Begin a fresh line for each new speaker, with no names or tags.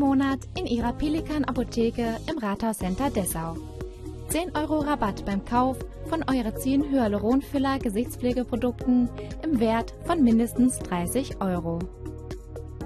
Monat in Ihrer Pelikan Apotheke im Rathauscenter Dessau. 10 € Rabatt beim Kauf von Eurazin Hyaluronfüller Gesichtspflegeprodukten im Wert von mindestens 30 €.